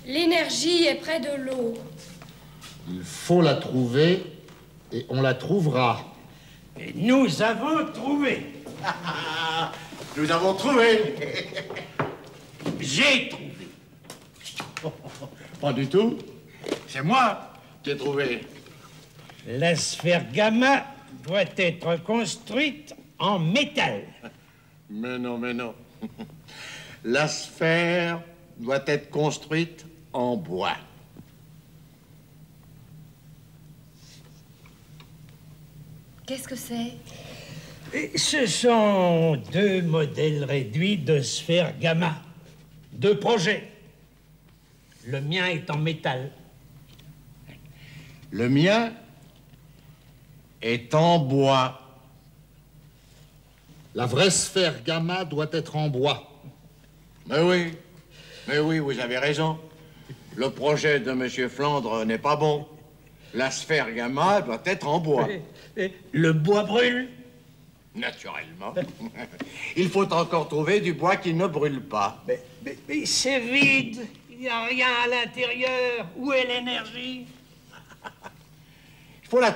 L'énergie est près de l'eau. Il faut la trouver et on la trouvera. Et nous avons trouvé. Nous avons trouvé. J'ai trouvé. Pas du tout. C'est moi qui ai trouvé. La sphère gamma doit être construite en métal. Mais non, mais non. La sphère doit être construite en bois. Qu'est-ce que c'est? Ce sont deux modèles réduits de sphère gamma. Deux projets. Le mien est en métal. Le mien est en bois. La vraie sphère gamma doit être en bois. Mais oui, vous avez raison. Le projet de M. Flandre n'est pas bon. La sphère gamma doit être en bois. Le bois brûle? Naturellement. Il faut encore trouver du bois qui ne brûle pas. Mais c'est vide. Il n'y a rien à l'intérieur. Où est l'énergie? Il faut la